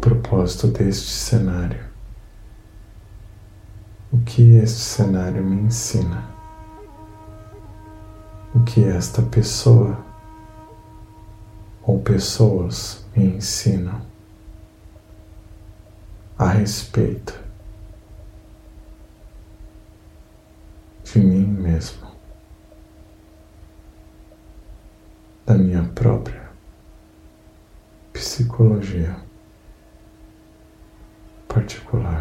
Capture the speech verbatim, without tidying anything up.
propósito deste cenário? O que este cenário me ensina? O que esta pessoa ou pessoas me ensinam a respeito de mim mesmo, da minha própria psicologia particular.